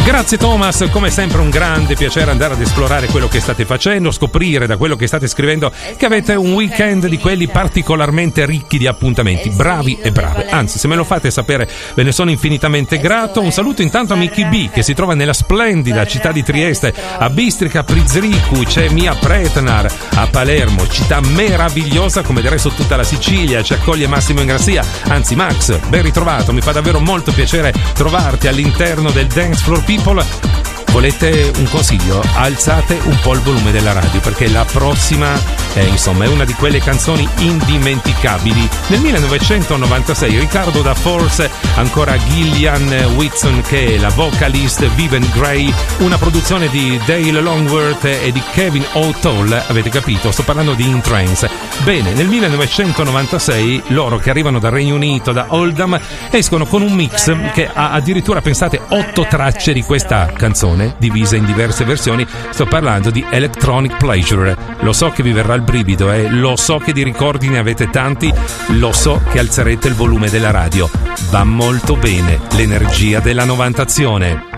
Grazie Thomas, come sempre un grande piacere andare ad esplorare quello che state facendo, scoprire da quello che state scrivendo che avete un weekend di quelli particolarmente ricchi di appuntamenti, bravi e brave. Anzi, se me lo fate sapere ve ne sono infinitamente grato. Un saluto intanto a Mickey B, che si trova nella splendida città di Trieste, a Bistrica, a Prizricu, c'è Mia Pretnar, a Palermo, città meravigliosa come del resto tutta la Sicilia, ci accoglie Massimo Ingrassia, anzi Max, ben ritrovato, mi fa davvero molto piacere trovarti all'interno del Dance Floor People. Volete un consiglio? Alzate un po' il volume della radio, perché la prossima è una di quelle canzoni indimenticabili. Nel 1996 Riccardo da Force, ancora Gillian Whitson che è la vocalist, Vivian Gray, una produzione di Dale Longworth e di Kevin O'Toole, avete capito? Sto parlando di In Trance. Bene, nel 1996 loro che arrivano dal Regno Unito, da Oldham, escono con un mix che ha addirittura, pensate, 8 tracce di questa canzone divise in diverse versioni. Sto parlando di Electronic Pleasure. Lo so che vi verrà il brivido, lo so che di ricordi ne avete tanti, lo so che alzerete il volume della radio. Va molto bene l'energia della novantazione.